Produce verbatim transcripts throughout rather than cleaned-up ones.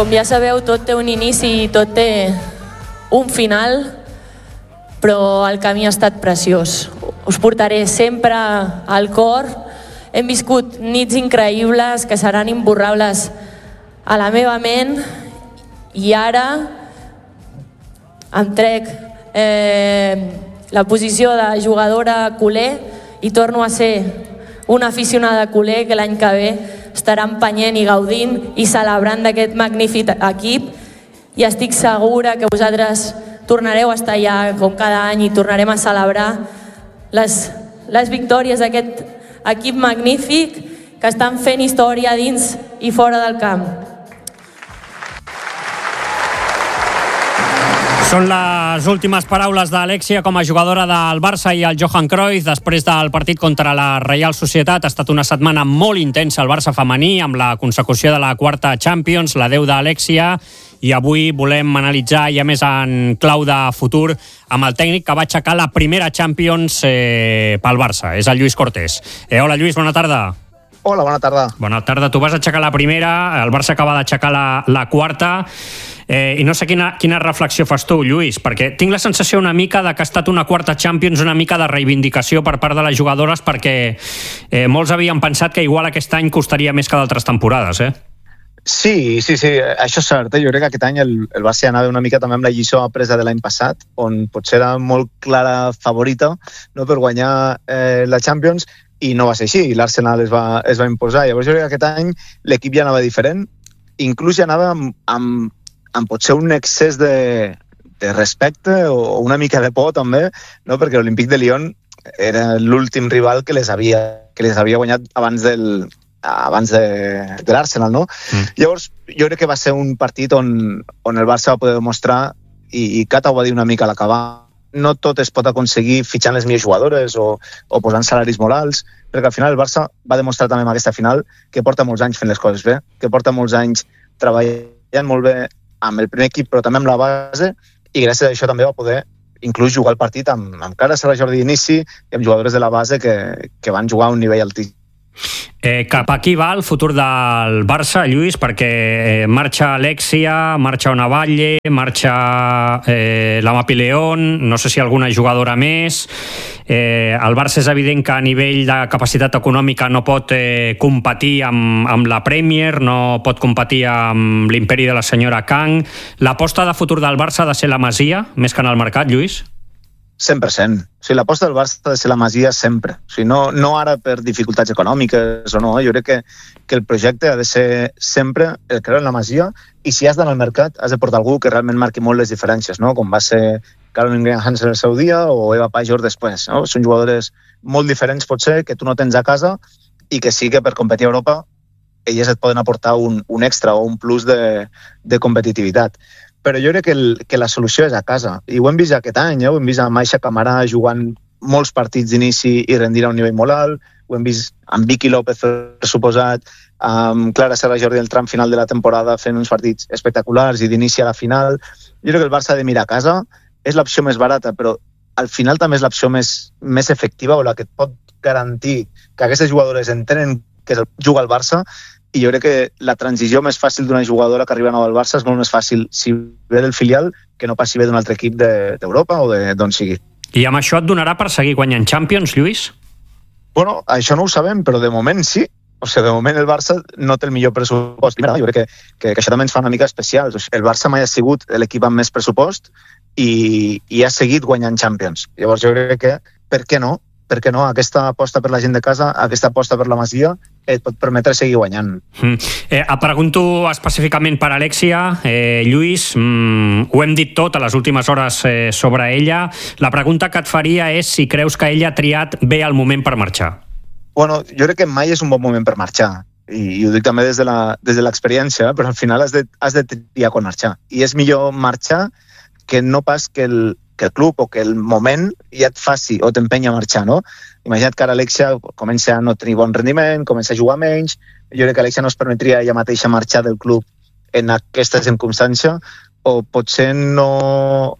com ja sabeu, tot té un inici i tot té un final, però el camí ha estat preciós. Us portaré sempre al cor. Hem viscut nits increïbles que seran imborrables a la meva ment i ara em trec eh, la posició de jugadora culer i torno a ser una aficionada culer que l'any que ve estarà empenyent i gaudint i celebrant d'aquest magnífic equip, i estic segura que vosaltres tornareu a estar allà com cada any i tornarem a celebrar les, les victòries d'aquest equip magnífic que estan fent història dins i fora del camp. Són les últimes paraules d'Alexia com a jugadora del Barça i el Johan Cruyff després del partit contra la Reial Societat. Ha estat una setmana molt intensa al Barça femení, amb la consecució de la quarta Champions, la deu d'Alexia, i avui volem analitzar ja més en clau de futur amb el tècnic que va aixecar la primera Champions eh, pel Barça, és el Lluís Cortés. Eh, hola Lluís, bona tarda. Hola, bona tarda. Bona tarda, tu vas aixecar la primera, el Barça acaba d'aixecar la, la quarta, eh, i no sé quina, quina reflexió fas tu, Lluís, perquè tinc la sensació una mica de que ha estat una quarta Champions, una mica de reivindicació per part de les jugadores, perquè eh, molts havien pensat que igual aquest any costaria més que d'altres temporades, eh? Sí, sí, sí, això és cert. Eh? Jo crec que aquest any el, el Barça anava una mica també amb la lliçó apresa de l'any passat, on potser era molt clara favorita, no, per guanyar eh, la Champions, i no va ser així, l'Arsenal es va, es va imposar. Llavors jo crec que aquest any l'equip ja anava diferent, inclús ja anava amb, amb, amb potser un excés de, de respecte o una mica de por també, no? Perquè l'Olympique de Lyon era l'últim rival que les havia, que les havia guanyat abans del abans de, de l'Arsenal, no? Mm. Llavors jo crec que va ser un partit on, on el Barça va poder demostrar, i, i Cata ho va dir una mica a l'acabar, no tot es pot aconseguir fitxant les millors jugadores o, o posant salaris molt alts, perquè al final el Barça va demostrar també en aquesta final que porta molts anys fent les coses bé, que porta molts anys treballant molt bé amb el primer equip, però també amb la base, i gràcies a això també va poder inclús jugar el partit amb, amb Clara Serra Jordi d'inici i amb jugadores de la base que, que van jugar a un nivell altíssim. Eh, cap aquí va el futur del Barça, Lluís, perquè eh, marxa Alexia, marxa Ona Batlle, marxa eh, la Mapi León, no sé si alguna jugadora més. Eh, el Barça és evident que a nivell de capacitat econòmica no pot eh, competir amb, amb la Premier, no pot competir amb l'imperi de la senyora Kang. L'aposta de futur del Barça ha de ser la Masia, més que en el mercat, Lluís? cent per cent. O sigui, l'aposta del Barça ha de ser la Masia sempre. O sigui, no, no ara per dificultats econòmiques o no. Jo crec que, que el projecte ha de ser sempre el creure en la Masia, i si has d'anar al mercat has de portar algú que realment marqui molt les diferències, no? Com va ser Caroline Graham Hansen el seu dia o Eva Pajor després. No? Són jugadores molt diferents, potser, que tu no tens a casa, i que sí que per competir a Europa elles et poden aportar un, un extra o un plus de, de competitivitat. Però jo crec que, el, que la solució és a casa. I ho hem vist aquest any, eh? Ho hem vist amb Aisha Camarà jugant molts partits d'inici i rendir a un nivell molt alt, ho hem vist amb Vicky López, per suposat, amb Clara Serra Jordi el tram final de la temporada fent uns partits espectaculars i d'inici a la final. Jo crec que el Barça ha de mirar a casa, és l'opció més barata, però al final també és l'opció més, més efectiva o la que et pot garantir que aquestes jugadores entenen que juga al Barça. I jo crec que la transició més fàcil d'una jugadora que arriba nova al Barça és molt més fàcil si ve del filial que no pas si ve d'un altre equip d'Europa o d'on sigui. I amb això et donarà per seguir guanyant Champions, Lluís? Bueno, això no ho sabem, però de moment sí. O sigui, de moment el Barça no té el millor pressupost. Mira, jo crec que, que, que això també ens fa una mica especials. O sigui, el Barça mai ha sigut l'equip amb més pressupost i, i ha seguit guanyant Champions. Llavors jo crec que, per què no? Per què no? Aquesta aposta per la gent de casa, aquesta aposta per la Masia, et pot permetre seguir guanyant. Mm. Eh, et pregunto específicament per Alexia. Eh, Lluís, mm, ho hem dit tot a les últimes hores eh, sobre ella. La pregunta que et faria és si creus que ella ha triat bé el moment per marxar. Bueno, jo crec que mai és un bon moment per marxar. I, i ho dic també des de la, des de l'experiència, però al final has de, has de triar quan marxar. I és millor marxar que no pas que el, que el club o que el moment ja et faci o t'empenya a marxar, no? Imagina't que ara Alexia comença a no tenir bon rendiment, comença a jugar menys. Jo crec que Alexia no es permetria ella mateixa marxar del club en aquesta circumstància, o potser no,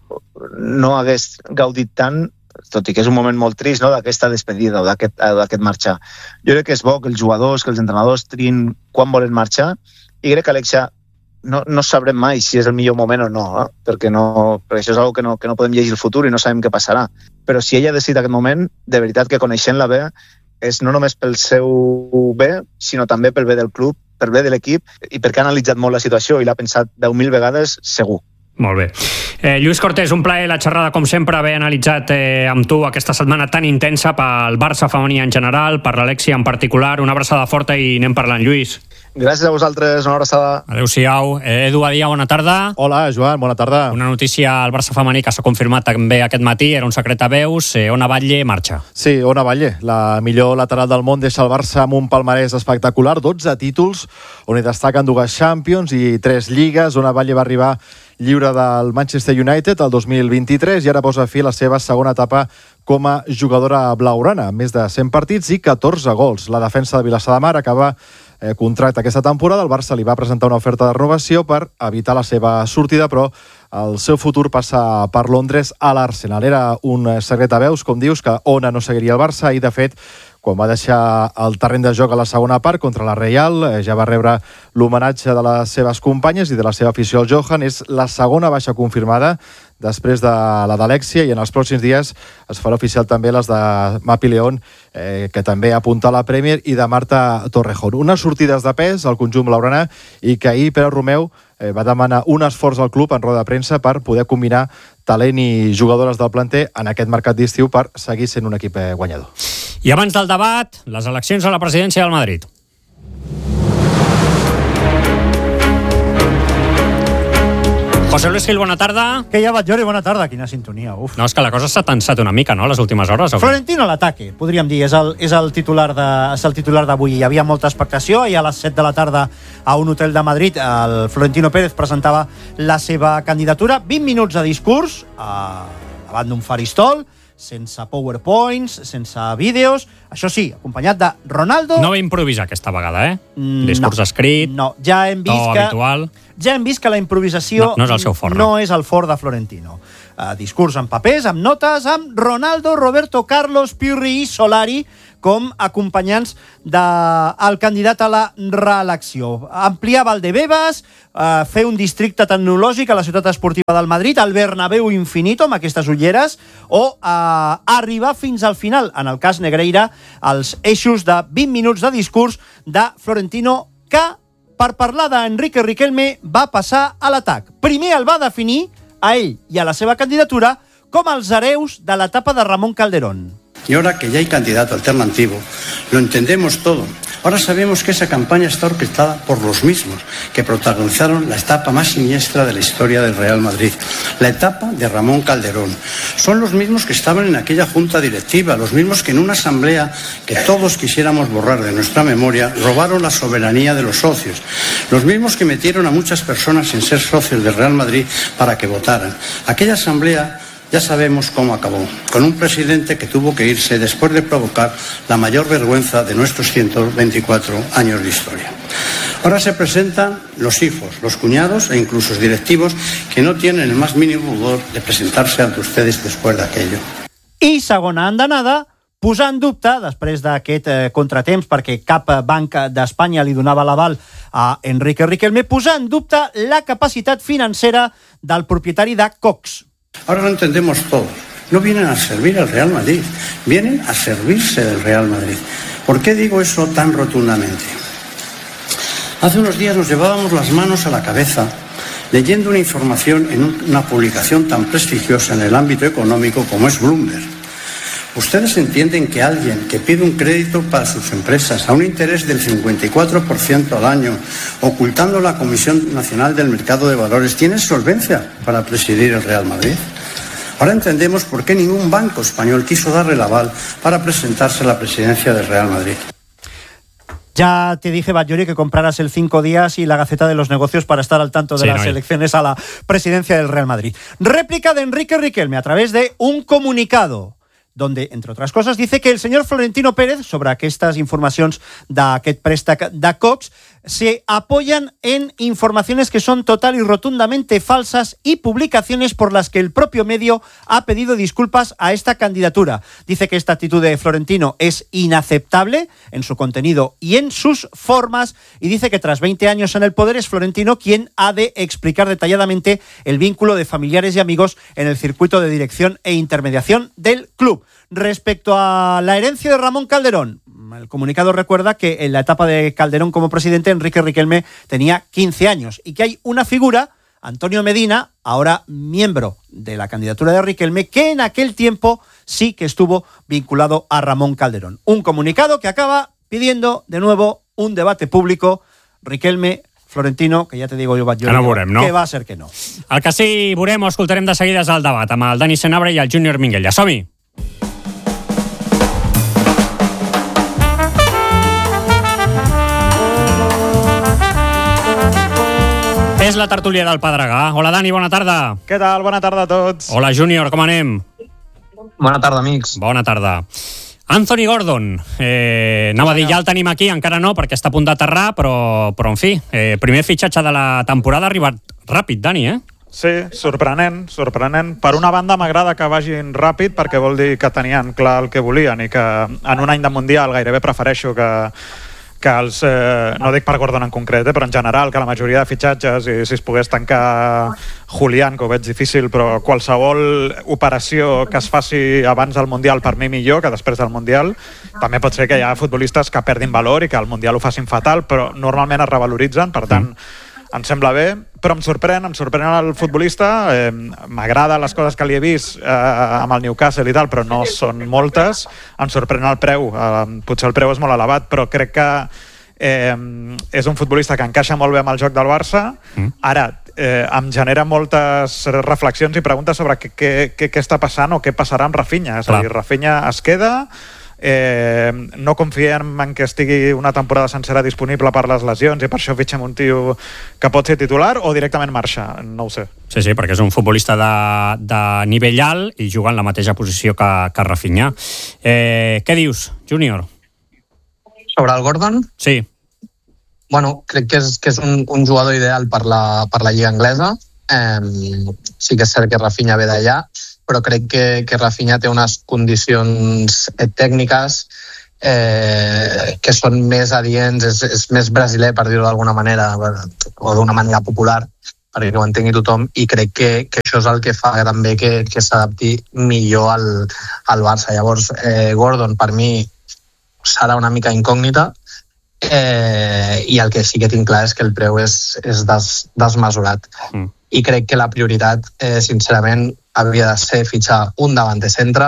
no hagués gaudit tant, tot i que és un moment molt trist, no?, d'aquesta despedida o d'aquest marxar. Jo crec que és bo que els jugadors, que els entrenadors triïn quan volen marxar, i crec que Alexia no, no sabrem mai si és el millor moment o no, eh? perquè, no, perquè això és una que no, que no podem llegir el futur i no sabem què passarà. Però si ella decida aquest moment, de veritat que coneixent-la bé, és no només pel seu bé, sinó també pel bé del club, pel bé de l'equip i perquè ha analitzat molt la situació i l'ha pensat deu mil vegades segur. Molt bé. Eh, Lluís Cortés, un plaer la xerrada, com sempre, haver analitzat eh, amb tu aquesta setmana tan intensa pel Barça femení en general, per l'Alexia en particular. Una abraçada forta i anem parlant, Lluís. Gràcies a vosaltres, una abraçada. Adéu-siau. Eh, Edu Badia, bona tarda. Hola, Joan, bona tarda. Una notícia al Barça femení que s'ha confirmat també aquest matí, era un secret a veus, eh, Ona Batlle marxa. Sí, Ona Batlle, la millor lateral del món, deixa el Barça amb un palmarès espectacular, dotze títols, on hi destaquen dues Champions i tres lligues. Ona Batlle va arribar lliure del Manchester United el dos mil vint-i-tres i ara posa fi a la seva segona etapa com a jugadora blaugrana, amb més de cent partits i catorze gols. La defensa de Vilassar de Mar acaba eh, contracte aquesta temporada. El Barça li va presentar una oferta de renovació per evitar la seva sortida, però el seu futur passa per Londres a l'Arsenal. Era un secret a veus, com dius, que Ona no seguiria el Barça i, de fet, quan va deixar el terreny de joc a la segona part contra la Reial, ja va rebre l'homenatge de les seves companyes i de la seva afició al Johan. És la segona baixa confirmada després de la d'Alexia i en els pròxims dies es farà oficial també les de Mapi León, eh, que també apunta a la Premier, i de Marta Torrejón. Unes sortides de pes al conjunt blaugrana i que ahir Pere Romeu eh, va demanar un esforç al club en roda de premsa per poder combinar talent i jugadores del planter en aquest mercat d'estiu per seguir sent un equip guanyador. I abans del debat, les eleccions a la presidència del Madrid. José Luis Gil, bona tarda. Que ja vaig, Jordi, bona tarda. Quina sintonia, uf. No, és que la cosa s'ha tensat una mica, no?, les últimes hores. Florentino a l'ataque, podríem dir, és el, és el titular de, és el titular d'avui. Hi havia molta expectació i a les set de la tarda a un hotel de Madrid el Florentino Pérez presentava la seva candidatura. vint minuts de discurs a, davant d'un faristol, sense powerpoints, sense vídeos, això sí, acompanyat de Ronaldo. No va improvisar aquesta vegada, eh? Mm, Discurs no, escrit, no, ja hem vist to que, habitual. Ja hem vist que la improvisació no, no és el seu fort, no, no és el fort de Florentino. Uh, discurs amb papers, amb notes, amb Ronaldo, Roberto Carlos, Pirri i Solari com acompanyants del candidat a la reelecció. Ampliar Valdebebas, eh, fer un districte tecnològic a la ciutat esportiva del Madrid, el Bernabéu Infinito, amb aquestes ulleres, o eh, arribar fins al final, en el cas Negreira, als eixos de vint minuts de discurs de Florentino, que, per parlar d'Enrique Riquelme, va passar a l'atac. Primer el va definir, a ell i a la seva candidatura, com els hereus de l'etapa de Ramón Calderón. Y ahora que ya hay candidato alternativo, lo entendemos todo. Ahora sabemos que esa campaña está orquestada por los mismos que protagonizaron la etapa más siniestra de la historia del Real Madrid, la etapa de Ramón Calderón. Son los mismos que estaban en aquella junta directiva, los mismos que en una asamblea que todos quisiéramos borrar de nuestra memoria, robaron la soberanía de los socios. Los mismos que metieron a muchas personas sin ser socios del Real Madrid para que votaran. Aquella asamblea ya sabemos cómo acabó, con un presidente que tuvo que irse después de provocar la mayor vergüenza de nuestros ciento veinticuatro años de historia. Ahora se presentan los hijos, los cuñados e incluso los directivos que no tienen el más mínimo pudor de presentarse ante ustedes después de aquello. I segona andanada, posar en dubte, després d'aquest eh, contratemps, perquè cap banc d'Espanya li donava l'aval a Enrique Riquelme, posar en dubte la capacitat financera del propietari de Cox. Ahora lo entendemos todos. No vienen a servir al Real Madrid, vienen a servirse del Real Madrid. ¿Por qué digo eso tan rotundamente? Hace unos días nos llevábamos las manos a la cabeza leyendo una información en una publicación tan prestigiosa en el ámbito económico como es Bloomberg. ¿Ustedes entienden que alguien que pide un crédito para sus empresas a un interés del cincuenta y cuatro por ciento al año, ocultando la Comisión Nacional del Mercado de Valores, tiene solvencia para presidir el Real Madrid? Ahora entendemos por qué ningún banco español quiso darle el aval para presentarse a la presidencia del Real Madrid. Ya te dije, Batllori, que compraras el Cinco Días y la Gaceta de los Negocios para estar al tanto de sí, las no hay... elecciones a la presidencia del Real Madrid. Réplica de Enrique Riquelme a través de un comunicado, donde, entre otras cosas, dice que el señor Florentino Pérez, sobre aquestes informacions d'aquest préstec de Cox, se apoyan en informaciones que son total y rotundamente falsas y publicaciones por las que el propio medio ha pedido disculpas a esta candidatura. Dice que esta actitud de Florentino es inaceptable en su contenido y en sus formas, y dice que tras veinte años en el poder es Florentino quien ha de explicar detalladamente el vínculo de familiares y amigos en el circuito de dirección e intermediación del club. Respecto a la herencia de Ramón Calderón, el comunicado recuerda que en la etapa de Calderón como presidente, Enrique Riquelme tenía quince años y que hay una figura, Antonio Medina, ahora miembro de la candidatura de Riquelme, que en aquel tiempo sí que estuvo vinculado a Ramón Calderón. Un comunicado que acaba pidiendo de nuevo un debate público. Riquelme, Florentino, que ja te digo jo, jo que no veurem, no? Que va a ser que no. El que sí veurem o escoltarem de seguida és el debat amb el Dani Senabre i el Júnior Minguella. Som-hi! És la tertúlia del Pedregà. Hola, Dani, bona tarda. Què tal? Bona tarda a tots. Hola, Júnior, com anem? Bona tarda, amics. Bona tarda. Anthony Gordon, eh, anava a dir, ja el tenim aquí, encara no, perquè està a punt d'aterrar, però, però en fi, eh, primer fitxatge de la temporada ha arribat ràpid, Dani, eh? Sí, sorprenent, sorprenent. Per una banda m'agrada que vagin ràpid perquè vol dir que tenien clar el que volien i que en un any de Mundial gairebé prefereixo que que els, eh, no dic per Gordon en concret, eh, però en general, que la majoria de fitxatges, i si es pogués tancar Julián, que ho veig difícil, però qualsevol operació que es faci abans del Mundial, per mi millor que després del Mundial. També pot ser que hi ha futbolistes que perdin valor i que al Mundial ho facin fatal, però normalment es revaloritzen, per tant, em sembla bé, però em sorprèn, em sorprèn el futbolista, eh, m'agrada les coses que li he vist eh, amb el Newcastle i tal, però no són moltes, em sorprèn el preu, eh, potser el preu és molt elevat, però crec que eh, és un futbolista que encaixa molt bé amb el joc del Barça. Ara, eh, em genera moltes reflexions i preguntes sobre què, què, què, què està passant o què passarà amb Rafinha, és a dir, Rafinha es queda... Eh, no confiem en que estigui una temporada sencera disponible per les lesions i per això fitxem un tio que pot ser titular o directament marxa, no ho sé. Sí, sí, perquè és un futbolista de, de nivell alt i juga en la mateixa posició que, que Rafinha. Eh, què dius, Júnior? Sobre el Gordon? Sí. Bueno, crec que és, que és un, un jugador ideal per la, per la lliga anglesa. Eh, sí que és cert que Rafinha ve d'allà, però crec que, que Rafinha té unes condicions tècniques eh, que són més adients, és, és més brasiler, per dir-ho d'alguna manera, o d'una manera popular, perquè ho entengui tothom, i crec que, que això és el que fa també que, que s'adapti millor al, al Barça. Llavors, eh, Gordon, per mi, serà una mica incògnita, eh, i el que sí que tinc clar és que el preu és, és des, desmesurat. Mm. I crec que la prioritat, eh, sincerament, havia de ser fitxar un davanter centre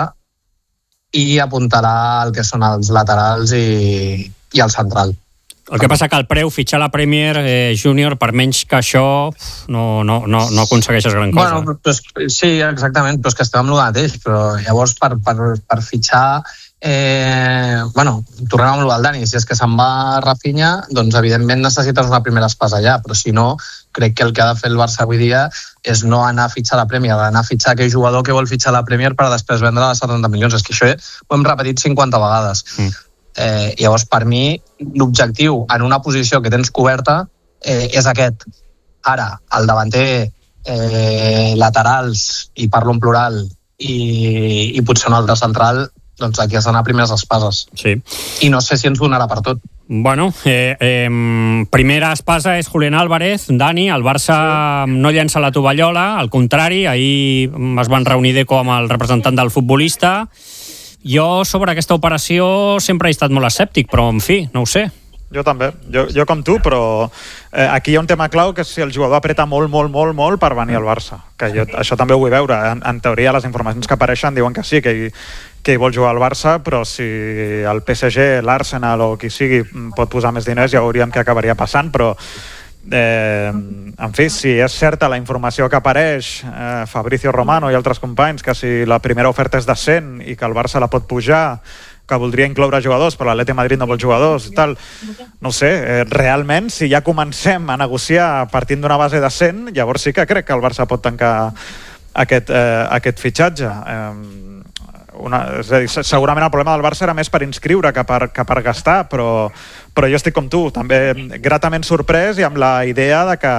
i apuntarà el que són els laterals i, i el central. El que passa que el preu, fitxar la Premier eh, Júnior, per menys que això, no, no, no, no aconsegueixes gran cosa. Bueno, pues, sí, exactament, però és que estem amb el mateix, però llavors per, per, per fitxar... Eh, bueno, tornem amb el del Dani, si és que se'n va Rafinha, doncs evidentment necessites una primera espasa allà, però si no, crec que el que ha de fer el Barça avui dia és no anar a fitxar la Premier, anar a fitxar aquell jugador que vol fitxar la Premier per després vendre a setanta milions. És que això ho hem repetit cinquanta vegades. Mm. Eh, llavors, per mi, l'objectiu en una posició que tens coberta eh, és aquest. Ara, el davanter, eh, laterals, i parlo en plural, i, i potser un altre central, doncs aquí has d'anar a primeres espases. Sí. I no sé si ens donarà per tot. Bueno, eh, eh, primera espasa és Julián Álvarez. Dani, el Barça sí. no llença la tovallola, al contrari, ahir es van reunir Deco amb el representant del futbolista. Jo sobre aquesta operació sempre he estat molt escèptic, però en fi, no ho sé. Jo també, jo, jo com tu, però eh, aquí hi ha un tema clau que és si el jugador apreta molt, molt, molt, molt per venir al Barça, que jo això també ho vull veure. En, en teoria les informacions que apareixen diuen que sí, que hi, que hi vol jugar al Barça, però si el P S G, l'Arsenal o qui sigui pot posar més diners ja veuríem què acabaria passant, però eh, en fi, si és certa la informació que apareix, eh, Fabrizio Romano i altres companys, que si la primera oferta és de cent i que el Barça la pot pujar, que voldria incloure jugadors, però l'Atlètic Madrid no vol jugadors i tal. No sé, eh, realment, si ja comencem a negociar partint d'una base de cent, llavors sí que crec que el Barça pot tancar aquest, eh, aquest fitxatge. Eh, una, és a dir, segurament el problema del Barça era més per inscriure que per, que per gastar, però, però jo estic com tu, també gratament sorprès i amb la idea de que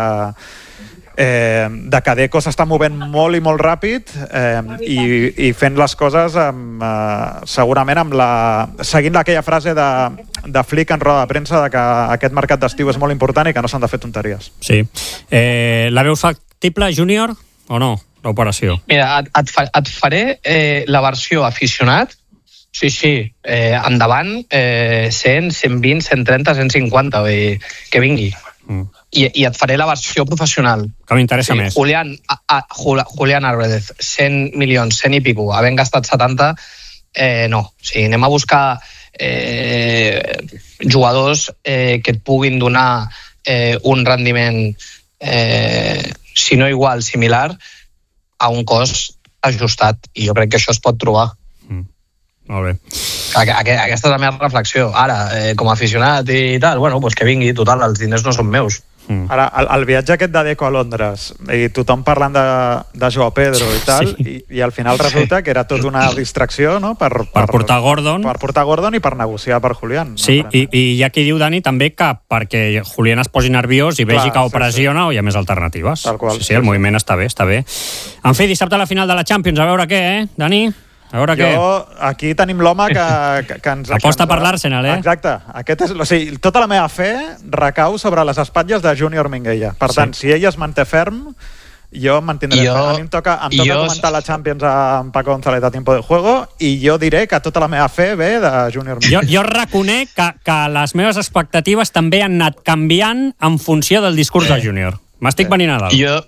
Eh, de que Deco s'està movent molt i molt ràpid eh, i, i fent les coses amb, eh, segurament amb la, seguint aquella frase de, de Flick en roda de premsa de que aquest mercat d'estiu és molt important i que no s'han de fer tonteries. Sí. Eh, la veus factible, Júnior, o no, l'operació? Mira, et, et, fa, et faré eh, la versió aficionat. Sí, sí, eh, endavant, eh, cent, cent vint, cent trenta, cent cinquanta, eh, que vingui. Mm. I, i et faré la versió professional. Que m'interessa sí, més. Julián, a, a, Julián Álvarez, cent milions, cent i pico, havent gastat setanta, eh, no. O sigui, anem a buscar eh, jugadors eh, que et puguin donar eh, un rendiment, eh, si no igual, similar, a un cost ajustat. I jo crec que això es pot trobar. Mm. Molt bé. Aquesta és la meva reflexió. Ara, eh, com a aficionat i tal, bueno, pues que vingui, total, els diners no són meus. Mm. Ara, el, el viatge aquest de Deco a Londres i tothom parlant de, de Joao Pedro i tal, sí. i, i al final resulta sí. que era tot una distracció, no? Per, per, per portar Gordon. Per portar Gordon i per negociar per Julián. Sí, no? i, i hi ha qui diu, Dani, també que perquè Julián es posi nerviós i vegi Clar, que ho pressiona sí, sí. o hi ha més alternatives. Tal qual. Sí, sí, el sí, moviment sí. està bé, està bé. En fi, dissabte a la final de la Champions, a veure què, eh, Dani? A veure jo, què? Aquí tenim l'home que, que, que ens... Aposta ens, per l'Arsenal, eh? Exacte. Aquest és, o sigui, tota la meva fe recau sobre les espatlles de Júnior Minguella. Per tant, sí. si ell es manté ferm, jo em mantindré. Jo, a mi em toca, em toca jo... comentar la Champions amb Paco González a Tiempo de Juego i jo diré que tota la meva fe ve de Júnior Minguella. Jo, jo reconec que, que les meves expectatives també han anat canviant en funció del discurs eh. de Júnior. M'estic eh. venint a dalt. Jo...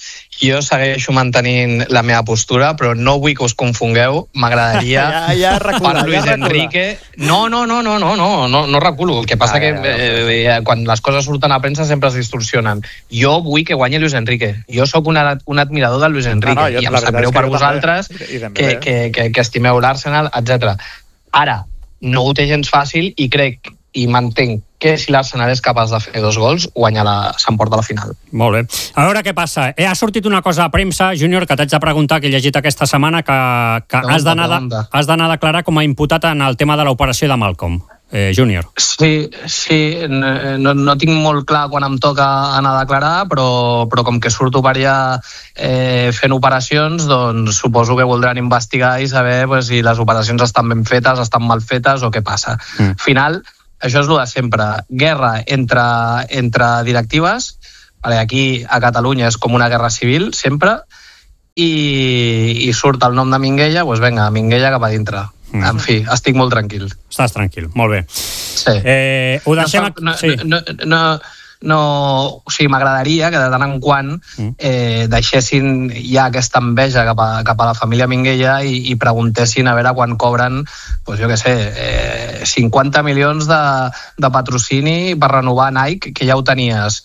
Jo segueixo mantenint la meva postura, però no vull que us confongueu. M'agradaria ja, ja recula, per Luis ja Enrique... No, no, no, no, no, no, no, no reculo. El que passa ah, que eh, eh, quan les coses surten a premsa sempre es distorsionen. Jo vull que guanyi Luis Enrique. Jo sóc un, un admirador de Luis Enrique no, no, jo, i em sap greu per vosaltres que, que, que, que estimeu l'Arsenal, etcètera. Ara, no ho té gens fàcil i crec i mantenc que si l'Arsenal és capaç de fer dos gols, guanya la, s'emporta la final. Molt bé. A veure què passa. Eh, ha sortit una cosa a premsa, Júnior, que t'haig de preguntar, que he llegit aquesta setmana, que, que no, has d'anar has d'anar a declarar com a imputat en el tema de l'operació de Malcolm. Eh, Júnior. Sí, sí, no, no tinc molt clar quan em toca anar a declarar, però, però com que surto per allà eh, fent operacions, doncs suposo que voldran investigar i saber pues, si les operacions estan ben fetes, estan mal fetes o què passa. Mm. Al final, això és el de sempre. Guerra entre, entre directives. Aquí a Catalunya és com una guerra civil, sempre. I, i surt el nom de Minguella, doncs vinga, Minguella cap a dintre. Mm. En fi, estic molt tranquil. Estàs tranquil, molt bé. Sí. Eh, ho deixem... No, no, sí. no, no, no, no, o sigui, m'agradaria que de tant en quant eh, deixessin ja aquesta enveja cap a, cap a la família Minguella i, i preguntessin a veure quan cobren, doncs jo què sé, eh, cinquanta milions de, de patrocini per renovar Nike, que ja ho tenies.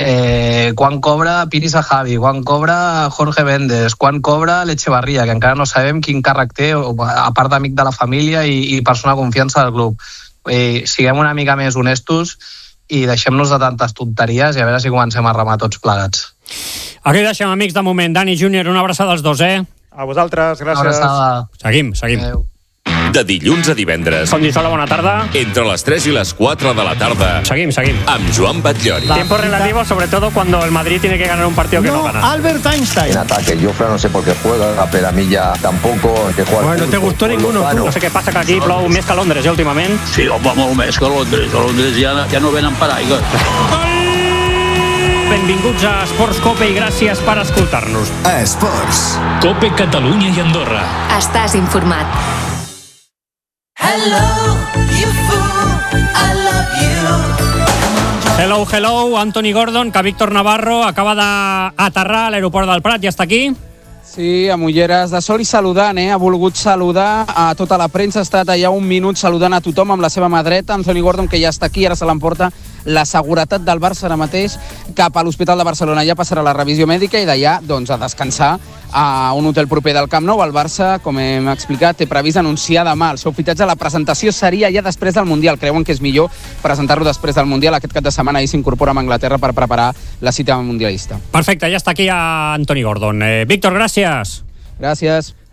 Eh, quan cobra Piri Sahabi, quan cobra Jorge Méndez, quan cobra l'Echevarría, que encara no sabem quin càrrec té, a part d'amic de la família i, i persona de confiança del club. Eh, siguem una mica més honestos i deixem-nos de tantes tonteries i a veure si comencem a remar tots plegats. Aquí deixem, amics, de moment. Dani, Júnior, una abraçada als dos, eh? A vosaltres, gràcies. Seguim, seguim. Adeu. De dilluns a divendres. Com dius, hola, bona tarda. Entre les tres i les quatre de la tarda. Seguim, seguim. Amb Joan Batllori. Tiempo relativo, sobre todo cuando el Madrid tiene que ganar un partido que no, no gana. Albert Einstein. En ataque, Jofre no sé por qué juega, a Peramilla tampoco, que juega. Bueno, ¿te gustó ninguno? No sé què passa, que aquí plou més que a Londres, eh, últimament. Sí, home, molt més que a Londres. A Londres ja, ja no venen per aigua. Benvinguts a Esports Cope i gràcies per escoltar-nos. Esports. Cope Catalunya i Andorra. Estàs informat. Hello, you fool, I love you. Hello, hello, Anthony Gordon, que Víctor Navarro acaba d'aterrar a l'aeroport del Prat, ja està aquí. Sí, amb ulleres de sol i saludant, eh? Ha volgut saludar a tota la premsa, ha estat allà un minut saludant a tothom amb la seva mà dreta. Anthony Gordon, que ja està aquí, ara se l'emporta la seguretat del Barça ara mateix cap a l'Hospital de Barcelona. Ja passarà la revisió mèdica i d'allà doncs, a descansar a un hotel proper del Camp Nou. El Barça, com hem explicat, té previst anunciar demà el seu fitatge. La presentació seria ja després del Mundial. Creuen que és millor presentar-lo després del Mundial. Aquest cap de setmana ell s'incorpora amb Anglaterra per preparar la cita mundialista. Perfecte, ja està aquí a Anthony Gordon. Eh, Víctor, gràcies. Gràcies.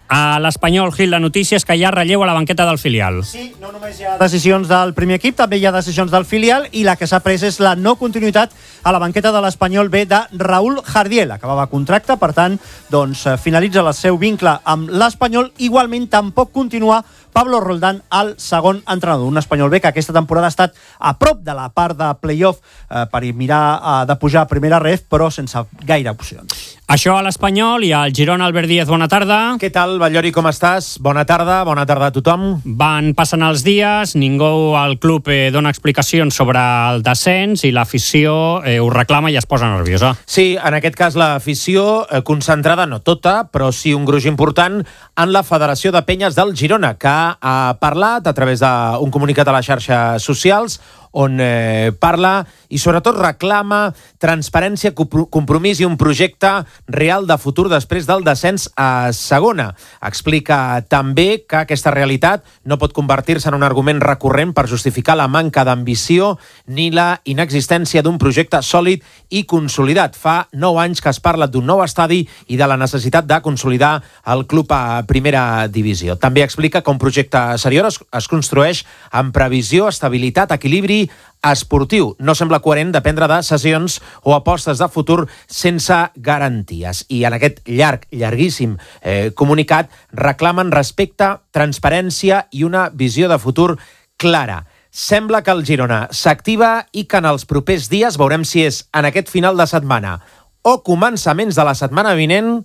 A l'Espanyol, Gil, la notícia és que hi ha relleu a la banqueta del filial. Sí, no només hi ha decisions del primer equip, també hi ha decisions del filial, i la que s'ha pres és la no continuïtat a la banqueta de l'Espanyol B de Raúl Jardiel. Acabava contracte, per tant, doncs, finalitza el seu vincle amb l'Espanyol. Igualment, tampoc continua Pablo Roldán, el segon entrenador. Un Espanyol B que aquesta temporada ha estat a prop de la part de play-off eh, per mirar eh, de pujar a primera ref, però sense gaire opcions. Això a l'Espanyol, i al Girona, Albert Díaz, bona tarda. Què tal, Batllori, com estàs? Bona tarda, bona tarda a tothom. Van passant els dies, ningú al club eh, dona explicacions sobre el descens i l'afició eh, ho reclama i es posa nerviosa. Sí, en aquest cas l'afició eh, concentrada, no tota, però sí un gruix important en la Federació de Penyes del Girona, que ha parlat a través d'un comunicat a les xarxes socials on eh, parla i sobretot reclama transparència, compromís i un projecte real de futur després del descens a segona. Explica també que aquesta realitat no pot convertir-se en un argument recurrent per justificar la manca d'ambició ni la inexistència d'un projecte sòlid i consolidat. Fa nou anys que es parla d'un nou estadi i de la necessitat de consolidar el club a primera divisió. També explica que un projecte seriós es construeix amb previsió, estabilitat, equilibri esportiu. No sembla coherent dependre de cessions o apostes de futur sense garanties. I en aquest llarg, llarguíssim eh, comunicat reclamen respecte, transparència i una visió de futur clara. Sembla que el Girona s'activa i que en els propers dies, veurem si és en aquest final de setmana o començaments de la setmana vinent,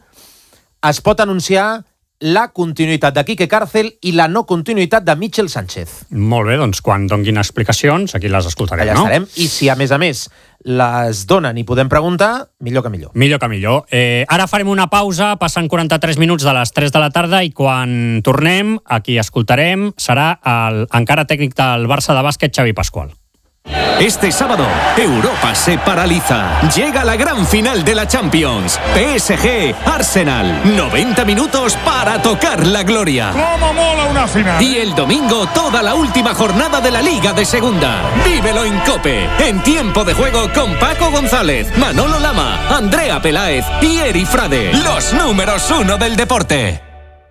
es pot anunciar la continuïtat de Quique Cárcel i la no continuïtat de Michel Sánchez. Molt bé, doncs quan donguin explicacions, aquí les escoltarem, Allà no? estarem, i si a més a més les donen i podem preguntar, millor que millor. Millor que millor. Eh, ara farem una pausa, passant quaranta-tres minuts de les tres de la tarda, i quan tornem, aquí escoltarem, serà el encara tècnic del Barça de bàsquet, Xavi Pascual. Este sábado, Europa se paraliza. Llega la gran final de la Champions. P S G Arsenal. noventa minutos para tocar la gloria. ¡Cómo mola una final! Y el domingo, toda la última jornada de la Liga de Segunda. Vívelo en COPE. En tiempo de juego con Paco González, Manolo Lama, Andrea Peláez y Eri Frade. Los números uno del deporte.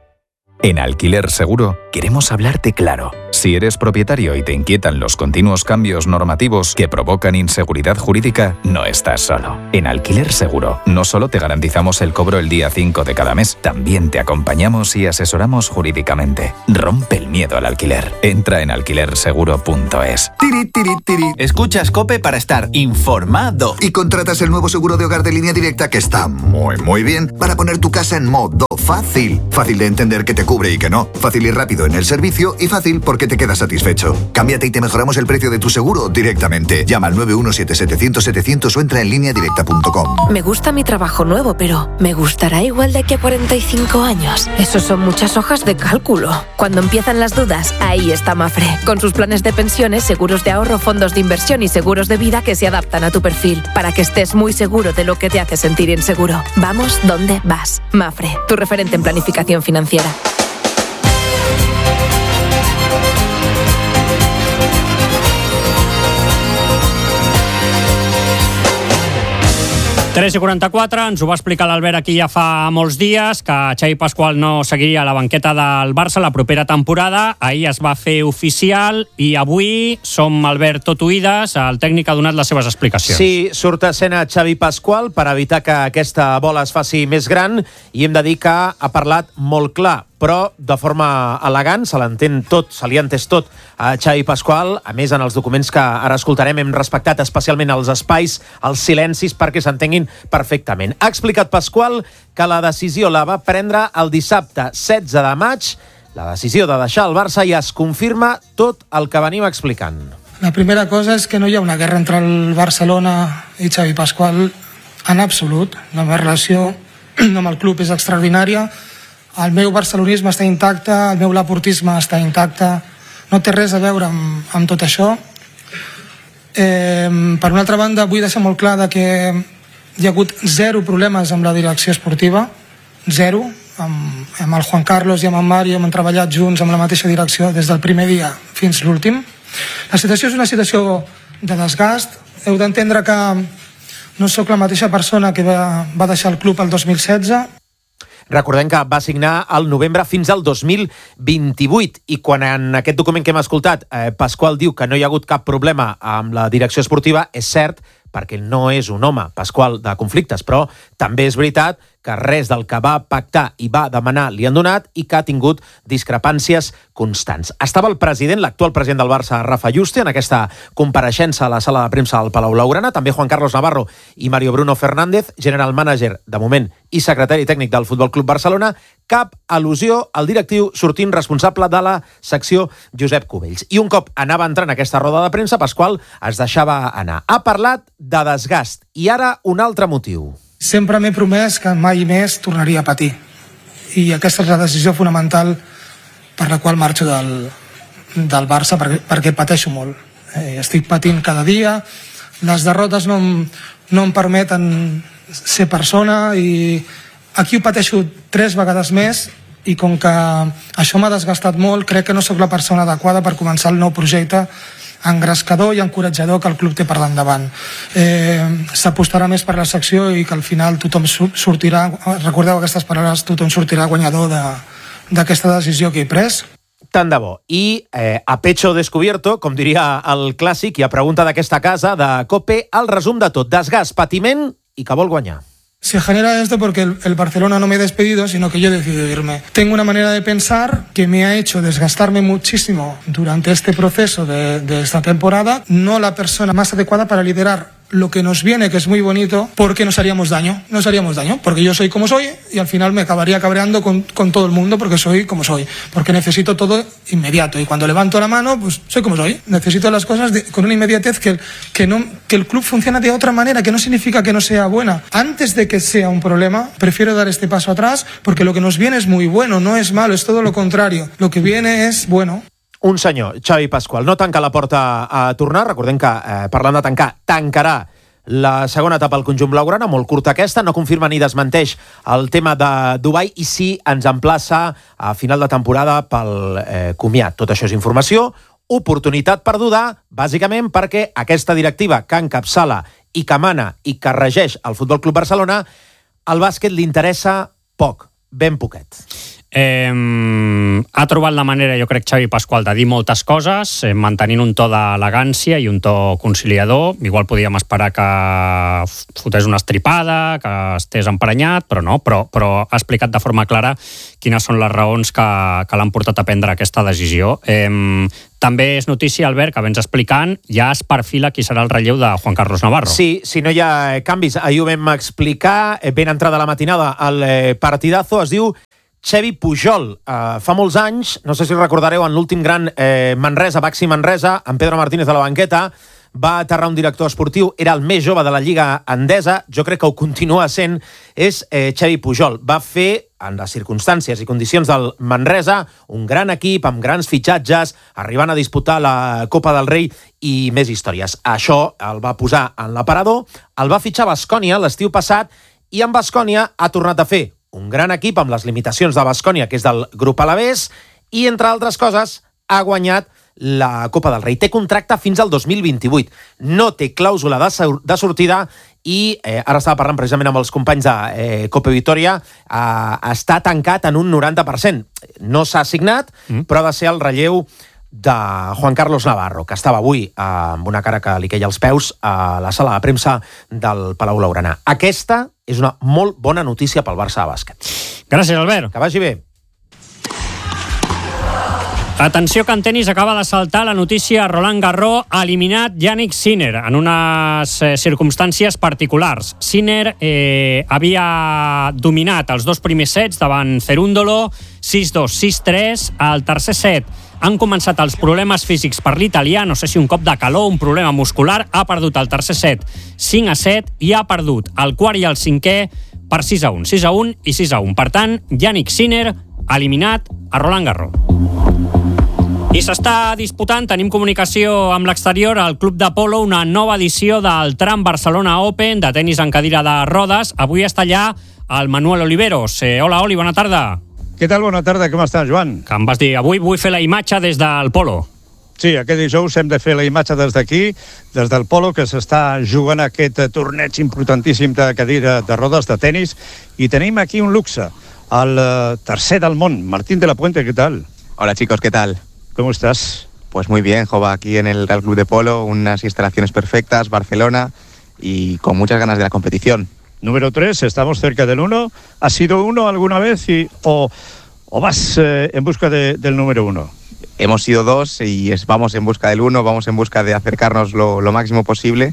En Alquiler Seguro queremos hablarte claro. Si eres propietario y te inquietan los continuos cambios normativos que provocan inseguridad jurídica, no estás solo. En Alquiler Seguro no solo te garantizamos el cobro el día cinco de cada mes, también te acompañamos y asesoramos jurídicamente. Rompe el miedo al alquiler. Entra en alquiler seguro punto es. Tiri, tiri, tiri. Escuchas COPE para estar informado. Y contratas el nuevo seguro de hogar de Línea Directa, que está muy, muy bien, para poner tu casa en modo fácil. Fácil de entender que te cubre y que no. Fácil y rápido en el servicio, y fácil porque te quedas satisfecho. Cámbiate y te mejoramos el precio de tu seguro directamente. Llama al nueve uno siete setecientos setecientos o entra en línea directa punto com. Me gusta mi trabajo nuevo, pero ¿me gustará igual de aquí a cuarenta y cinco años? Eso son muchas hojas de cálculo. Cuando empiezan las dudas, ahí está Mafre. Con sus planes de pensiones, seguros de ahorro, fondos de inversión y seguros de vida que se adaptan a tu perfil, para que estés muy seguro de lo que te hace sentir inseguro. Vamos donde vas. Mafre, tu referente en planificación financiera. tres i quaranta-quatre, ens ho va explicar l'Albert aquí ja fa molts dies, que Xavi Pascual no seguiria a la banqueta del Barça la propera temporada. Ahir es va fer oficial i avui som, Albert, tot oïdes. El tècnic ha donat les seves explicacions. Sí, surt a escena Xavi Pascual per evitar que aquesta bola es faci més gran, i hem de dir que ha parlat molt clar, però de forma elegant, se l'entén tot, se li ha entès tot a Xavi Pascual. A més, en els documents que ara escoltarem hem respectat especialment els espais, els silencis, perquè s'entenguin perfectament. Ha explicat Pascual que la decisió la va prendre el dissabte setze de maig, la decisió de deixar el Barça, i es confirma tot el que venim explicant. La primera cosa és que no hi ha una guerra entre el Barcelona i Xavi Pascual en absolut. La meva relació amb el club és extraordinària. El meu barcelonisme està intacte, el meu laportisme està intacte, no té res a veure amb, amb tot això. Eh, per una altra banda, vull deixar molt clar de que hi ha hagut zero problemes amb la direcció esportiva, zero. Amb, amb el Juan Carlos i amb en Mario hem treballat junts amb la mateixa direcció des del primer dia fins l'últim. La situació és una situació de desgast. Heu d'entendre que no sóc la mateixa persona que va, va deixar el club el dos mil setze. Recordem que va signar al novembre fins al dos mil vint-i-vuit i quan en aquest document que hem escoltat eh, Pasqual diu que no hi ha hagut cap problema amb la direcció esportiva, és cert, perquè no és un home, Pasqual, de conflictes, però també és veritat que res del que va pactar i va demanar li han donat i que ha tingut discrepàncies constants. Estava el president, l'actual president del Barça, Rafa Juste, en aquesta compareixença a la sala de premsa del Palau Blaugrana, també Juan Carlos Navarro i Mario Bruno Fernández, general manager, de moment, i secretari tècnic del Futbol Club Barcelona, cap al·lusió al directiu sortint responsable de la secció Josep Cubells. I un cop anava entrant en aquesta roda de premsa, Pasqual es deixava anar. Ha parlat de desgast i ara un altre motiu. Sempre m'he promès que mai més tornaria a patir. I aquesta és la decisió fonamental per la qual marxo del, del Barça, perquè, perquè pateixo molt. Eh, estic patint cada dia, les derrotes no em, no em permeten ser persona i aquí ho pateixo tres vegades més i com que això m'ha desgastat molt, crec que no sóc la persona adequada per començar el nou projecte engrescador i encoratjador que el club té per l'endavant. Eh, S'apostarà més per la secció i que al final tothom sortirà, recordeu aquestes paraules, tothom sortirà guanyador d'aquesta de, decisió que he pres. Tant de bo. I eh, a pecho descubierto, com diria el clàssic, i a pregunta d'aquesta casa, de COPE, el resum de tot, desgast, patiment i que vol guanyar. Se genera esto porque el, el Barcelona no me he despedido, sino que yo he decidido irme. Tengo una manera de pensar que me ha hecho desgastarme muchísimo durante este proceso de, de esta temporada. No la persona más adecuada para liderar lo que nos viene, que es muy bonito, porque nos haríamos daño. Nos haríamos daño, porque yo soy como soy y al final me acabaría cabreando con, con todo el mundo porque soy como soy. Porque necesito todo inmediato y cuando levanto la mano, pues soy como soy. Necesito las cosas de, con una inmediatez que, que, no, que el club funciona de otra manera, que no significa que no sea buena. Antes de que sea un problema, prefiero dar este paso atrás porque lo que nos viene es muy bueno, no es malo, es todo lo contrario. Lo que viene es bueno. Un senyor, Xavi Pasqual, no tanca la porta a tornar. Recordem que, eh, parlant de tancar, tancarà la segona etapa al conjunt blaugrana, molt curta aquesta, no confirma ni desmenteix el tema de Dubai i sí ens emplaça a final de temporada pel eh, comiat. Tot això és informació, oportunitat perduda, bàsicament perquè aquesta directiva que encapçala i que mana i que regeix el Futbol Club Barcelona, al bàsquet li interessa poc, ben poquet. Eh, ha trobat la manera, jo crec, Xavi Pasqual, de dir moltes coses, eh, mantenint un to d'elegància i un to conciliador. Igual podíem esperar que fotés una estripada, que estés emprenyat, però no, però, però ha explicat de forma clara quines són les raons que, que l'han portat a prendre aquesta decisió. Eh, també és notícia, Albert, que vens explicant, ja es perfila qui serà el relleu de Juan Carlos Navarro. Sí, si no hi ha canvis, ahir ho vam explicar, ben entrada la matinada al partidazo, es diu Xevi Pujol. Uh, fa molts anys, no sé si recordareu, en l'últim gran eh, Manresa, Baxi Manresa, en Pedro Martínez de la banqueta, va aterrar un director esportiu, era el més jove de la Lliga Endesa, jo crec que ho continua sent, és eh, Xevi Pujol. Va fer, en les circumstàncies i condicions del Manresa, un gran equip, amb grans fitxatges, arribant a disputar la Copa del Rei i més històries. Això el va posar en l'aparador, el va fitxar Baskonia l'estiu passat i amb Baskonia ha tornat a fer un gran equip amb les limitacions de Baskonia, que és del grup Alavés, i, entre altres coses, ha guanyat la Copa del Rei. Té contracte fins al dos mil vint-i-vuit. No té clàusula de, de sortida i, eh, ara estava parlant precisament amb els companys de eh, Copa Vitoria, eh, està tancat en un noranta per cent. No s'ha signat, mm. però ha de ser el relleu de Juan Carlos Navarro, que estava avui eh, amb una cara que li queia als peus a la sala de premsa del Palau Blaugrana. Aquesta és una molt bona notícia pel Barça de bàsquet. Gràcies, Albert. Que vagi bé. Atenció, que en tenis acaba de saltar la notícia Roland Garros ha eliminat Jannik Sinner en unes eh, circumstàncies particulars. Sinner eh, havia dominat els dos primers sets davant Cerúndolo, sis dos, sis tres. Al tercer set han començat els problemes físics per l'italià, no sé si un cop de calor, un problema muscular, ha perdut el tercer set cinc a set i ha perdut el quart i el cinquè per sis a un, sis a un i sis a un. Per tant, Jannik Sinner eliminat a Roland Garros. I s'està disputant, tenim comunicació amb l'exterior, al Club de Polo, una nova edició del Tram Barcelona Open de tenis en cadira de rodes. Avui està allà el Manuel Oliveros. Eh, hola, Oli, bona tarda. Què tal? Bona tarda, com estàs, Joan? Que em vas dir, avui vull fer la imatge des del Polo. Sí, aquest dijous hem de fer la imatge des d'aquí, des del Polo, que s'està jugant aquest torneig importantíssim de cadira de rodes de tenis, i tenim aquí un luxe. al uh, tercer del món. Martín de la Puente, ¿qué tal? Hola chicos, ¿qué tal? ¿Cómo estás? Pues muy bien, Jova, aquí en el Real Club de Polo, unas instalaciones perfectas, Barcelona, y con muchas ganas de la competición. Número tres, estamos cerca del uno. ¿Has sido uno alguna vez y, o, o vas eh, en busca de, del número uno? Hemos sido dos y es, vamos en busca del uno, vamos en busca de acercarnos lo, lo máximo posible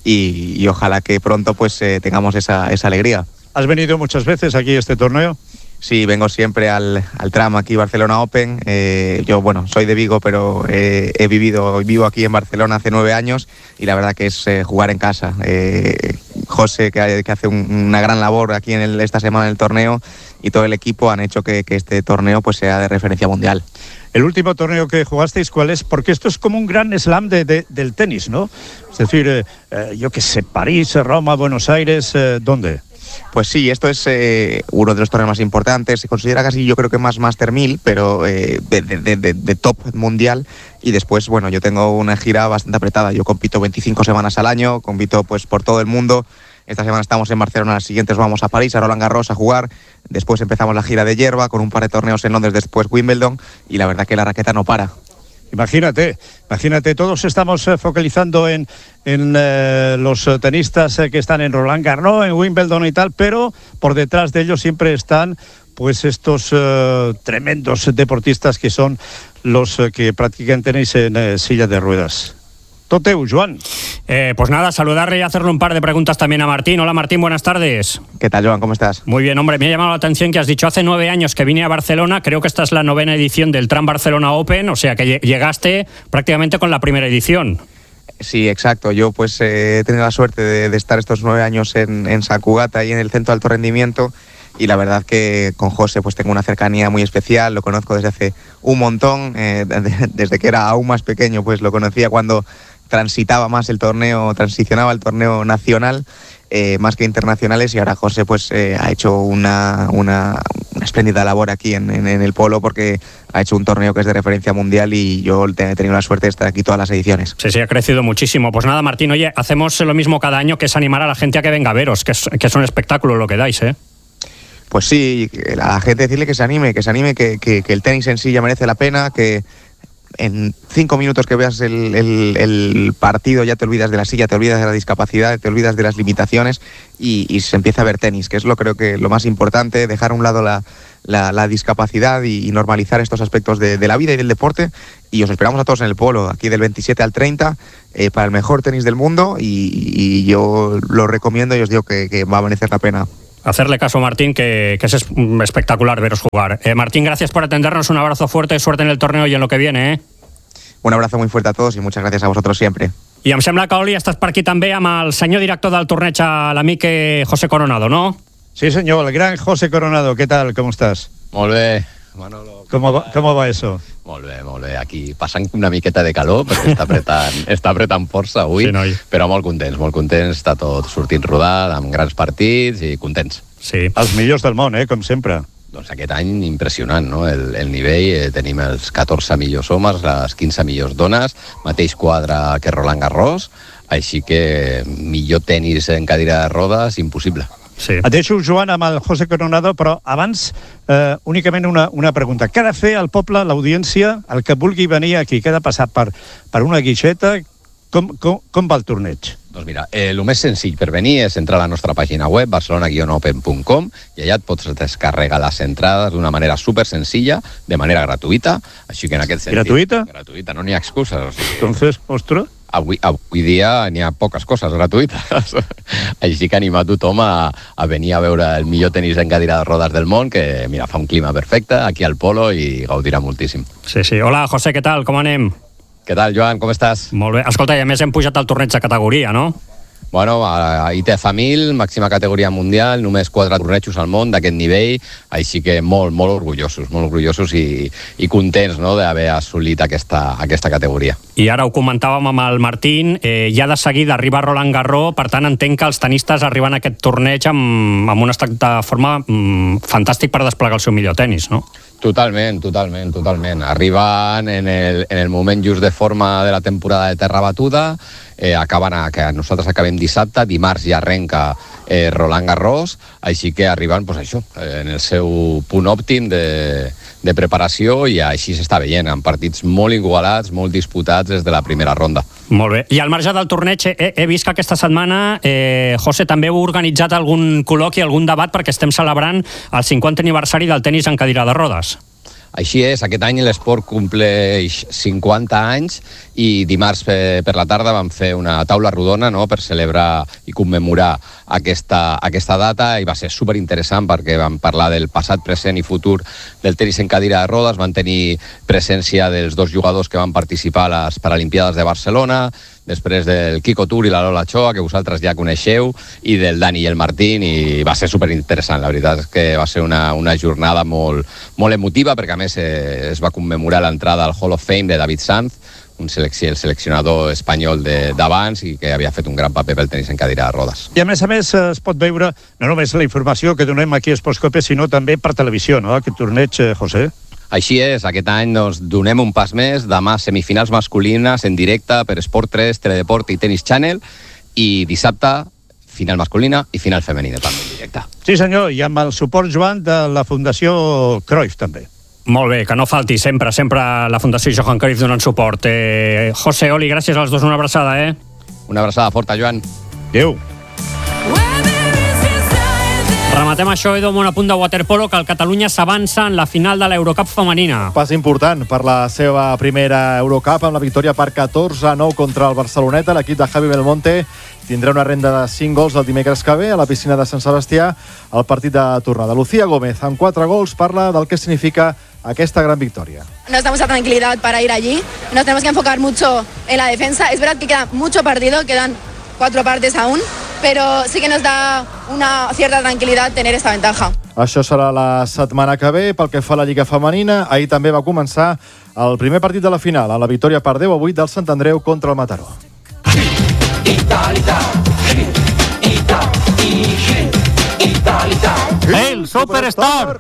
y, y ojalá que pronto pues eh, tengamos esa, esa alegría. ¿Has venido muchas veces aquí a este torneo? Sí, vengo siempre al, al tram aquí Barcelona Open. Eh, yo, bueno, soy de Vigo, pero eh, he vivido y vivo aquí en Barcelona hace nueve años y la verdad que es eh, jugar en casa. Eh, José, que, que hace un, una gran labor aquí en el, esta semana en el torneo, y todo el equipo han hecho que, que este torneo pues sea de referencia mundial. El último torneo que jugasteis, ¿cuál es? Porque esto es como un gran slam de, de, del tenis, ¿no? Es decir, eh, eh, yo qué sé, París, Roma, Buenos Aires, eh, ¿dónde? Pues sí, esto es eh, uno de los torneos más importantes. Se considera casi, yo creo que más Master mil, pero eh, de, de, de, de top mundial. Y después, bueno, yo tengo una gira bastante apretada. Yo compito veinticinco semanas al año, compito pues por todo el mundo. Esta semana estamos en Barcelona, las siguientes vamos a París, a Roland Garros a jugar. Después empezamos la gira de hierba con un par de torneos en Londres, después Wimbledon. Y la verdad que la raqueta no para. Imagínate, imagínate, todos estamos eh, focalizando en, en eh, los tenistas eh, que están en Roland Garros, en Wimbledon y tal, pero por detrás de ellos siempre están pues estos eh, tremendos deportistas que son los eh, que practican tenis en eh, silla de ruedas. Toteu, Joan. Eh, pues nada, saludarle y hacerle un par de preguntas también a Martín. Hola Martín, buenas tardes. ¿Qué tal, Joan? ¿Cómo estás? Muy bien, hombre, me ha llamado la atención que has dicho hace nueve años que vine a Barcelona. Creo que esta es la novena edición del Tram Barcelona Open, o sea que llegaste prácticamente con la primera edición. Sí, exacto. Yo pues eh, he tenido la suerte de, de estar estos nueve años en, en Sant Cugat, ahí en el Centro de Alto Rendimiento, y la verdad que con José pues tengo una cercanía muy especial. Lo conozco desde hace un montón, eh, desde que era aún más pequeño, pues lo conocía cuando transitaba más el torneo, transicionaba el torneo nacional, eh, más que internacionales, y ahora José pues eh, ha hecho una, una, una espléndida labor aquí en, en, en el polo, porque ha hecho un torneo que es de referencia mundial y yo he tenido la suerte de estar aquí todas las ediciones. Sí, sí, ha crecido muchísimo. Pues nada, Martín, oye, hacemos lo mismo cada año, que es animar a la gente a que venga a veros, que es, que es un espectáculo lo que dais, ¿eh? Pues sí, a la gente decirle que se anime, que se anime, que, que, que el tenis en sí ya merece la pena, que en cinco minutos que veas el, el, el partido ya te olvidas de la silla, te olvidas de la discapacidad, te olvidas de las limitaciones y, y se empieza a ver tenis, que es lo creo que lo más importante, dejar a un lado la, la, la discapacidad y, y normalizar estos aspectos de, de la vida y del deporte. Y os esperamos a todos en el polo, aquí del veintisiete al treinta, eh, para el mejor tenis del mundo, y, y yo lo recomiendo y os digo que, que va a merecer la pena. Hacerle caso a Martín, que, que es espectacular veros jugar. Eh, Martín, gracias por atendernos, un abrazo fuerte, suerte en el torneo y en lo que viene, ¿eh? Un abrazo muy fuerte a todos y muchas gracias a vosotros siempre. I em sembla que, Oli, estàs per aquí també amb el senyor director del torneig, l'amic José Coronado, ¿no? Sí, señor, el gran José Coronado. ¿Qué tal? ¿Cómo estás? Molt bé, Manolo. ¿Cómo va, cómo va eso? Molt bé, molt bé. Aquí passant una miqueta de calor, perquè està apretant, està apretant força avui, sí, però molt contents, molt contents. Està tot sortint rodat, amb grans partits i contents. Sí. Els millors del món, eh, com sempre. Doncs aquest any impressionant, no? El, el nivell, eh, tenim els catorze millors homes, les quinze millors dones, mateix quadre que Roland Garros, així que millor tenis en cadira de rodes, impossible. Sí. Et deixo, Joan, amb el José Coronado, però abans eh, únicament una, una pregunta. Què ha de fer el poble, l'audiència, el que vulgui venir aquí? Què ha de passar per, per una guixeta? Com, com, com va el torneig? Doncs mira, eh, el més senzill per venir és entrar a la nostra pàgina web, barcelona guion open punt com, i allà et pots descarregar les entrades d'una manera super senzilla, de manera gratuïta, així que en aquest sentit... Gratuïta? Gratuïta, no n'hi ha excuses. O sigui, Entonces, ostres... Avui, avui dia n'hi ha poques coses gratuïtes. Així que anima a tothom a, a venir a veure el millor tenis en cadira de rodes del món, que mira, fa un clima perfecte aquí al polo i gaudirà moltíssim. Sí, sí. Hola, José, què tal? Com anem? Què tal, Joan? Com estàs? Molt bé. Escolta, i a més hem pujat al torneig de categoria, no? Bueno, a I T F mil, màxima categoria mundial, només quatre tornejos al món d'aquest nivell, així que molt, molt orgullosos, molt orgullosos i, i contents, no?, d'haver assolit aquesta, aquesta categoria. I ara ho comentàvem amb el Martín, eh, ja de seguida arriba Roland Garros, per tant entenc que els tenistes arriben a aquest torneig amb, amb un estat de forma mm, fantàstic per desplegar el seu millor tenis, no? Totalment, totalment, totalment. Arriben en el, en el moment just de forma de la temporada de terra batuda, eh, acaben a, que nosaltres acabem dissabte, dimarts ja arrenca eh, Roland Garros, així que arriben pues, això, eh, en el seu punt òptim de, de preparació i així s'està veient, en partits molt igualats, molt disputats des de la primera ronda. Molt bé. I al marge del torneig, he, he vist que aquesta setmana, eh, José, també heu organitzat algun col·loqui, algun debat, perquè estem celebrant el cinquantè aniversari del tenis en cadira de rodes. Així és, aquest any l'esport compleix cinquanta anys i dimarts per la tarda vam fer una taula rodona, no?, per celebrar i commemorar aquesta, aquesta data, i va ser superinteressant perquè vam parlar del passat, present i futur del tenis en cadira de rodes. Van tenir presència dels dos jugadors que van participar a les Paralimpiades de Barcelona, després del Kiko Tur i la Lola Choa, que vosaltres ja coneixeu, i del Dani i el Martín, i va ser superinteressant. La veritat és que va ser una, una jornada molt, molt emotiva, perquè a més eh, es va commemorar l'entrada al Hall of Fame de David Sanz, un selecci, el seleccionador espanyol d'abans i que havia fet un gran paper pel tenis en cadira de rodes. I a més a més es pot veure no només la informació que donem aquí a Esportscope, sinó també per televisió, no?, aquest torneig, José? Així és, aquest any doncs, donem un pas més. Demà semifinals masculines en directe per Esport tres, Teledeport i Tennis Channel, i dissabte final masculina i final femenina també en directe. Sí senyor, i amb el suport, Joan, de la Fundació Cruyff també. Molt bé, que no falti sempre, sempre la Fundació Johan Cruyff donant suport. Eh, José, Oli, gràcies als dos, una abraçada, eh? Una abraçada forta, Joan. Adéu. Rematem això, Edu, amb un apunt de waterpolo, que el Catalunya s'avança en la final de l'Eurocup femenina. Pas important per la seva primera Eurocup, amb la victòria per catorze a nou contra el Barceloneta. L'equip de Javi Belmonte tindrà una renda de cinc gols el dimecres que ve a la piscina de Sant Sebastià al partit de tornada. Lucía Gómez, amb quatre gols, parla del que significa aquesta gran victòria. Nos da mucha tranquilidad para ir allí. Nos tenemos que enfocar mucho en la defensa. Es verdad que queda mucho partido, quedan cuatro partes aún, pero sí que nos da una cierta tranquilidad tener esta ventaja. Això serà la setmana que ve. Pel que fa a la Lliga Femenina, ahir també va començar el primer partit de la final, amb la victòria per deu a vuit del Sant Andreu contra el Mataró. El Superstar!